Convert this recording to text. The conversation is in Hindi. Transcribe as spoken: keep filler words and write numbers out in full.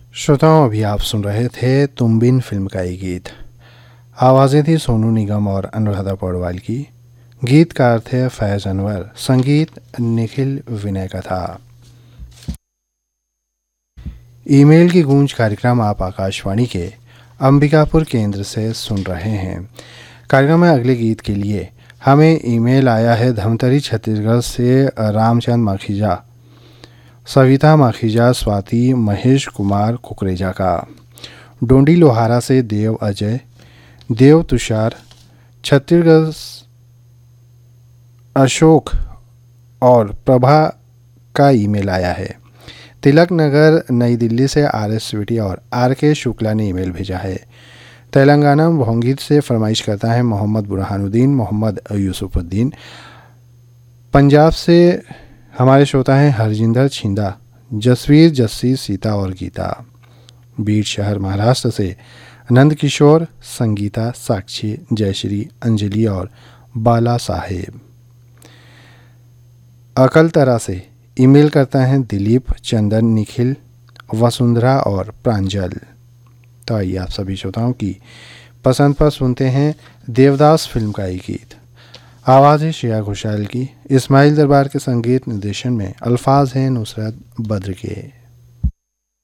श्रोताओं, अभी आप सुन रहे थे तुम बिन फिल्म का ये गीत। आवाज़ें थी सोनू निगम और अनुराधा पौडवाल की। गीतकार थे फैज़ अनवर, संगीत निखिल विनय का था। ईमेल की गूंज कार्यक्रम आप आकाशवाणी के अंबिकापुर केंद्र से सुन रहे हैं। कार्यक्रम में अगले गीत के लिए हमें ईमेल आया है धमतरी छत्तीसगढ़ से रामचंद माखीजा, सविता माखीजा, स्वाति, महेश कुमार कुकरेजा का। डोंडी लोहारा से देव अजय, देव तुषार, छत्तीसगढ़ अशोक और प्रभा का ईमेल आया है। तिलक नगर नई दिल्ली से आर एस स्वीटी और आर के शुक्ला ने ईमेल भेजा है। तेलंगाना भोंगीत से फरमाइश करता है मोहम्मद बुरहानुद्दीन, मोहम्मद यूसुफुद्दीन। पंजाब से हमारे श्रोता हैं हरजिंदर छिंदा, जसवीर, जस्सी, सीता और गीता। बीड़ शहर महाराष्ट्र से नंद किशोर, संगीता, साक्षी, जयश्री, अंजलि और बाला साहेब। अकलतरा से ईमेल करता है दिलीप, चंदन, निखिल, वसुंधरा और प्रांजल। तो आइए आप सभी श्रोताओं की पसंद पर सुनते हैं देवदास फिल्म का एक गीत। आवाज़ है श्रेया घोषाल की, इस्माइल दरबार के संगीत निर्देशन में। अल्फाज हैं नुसरत बद्र के।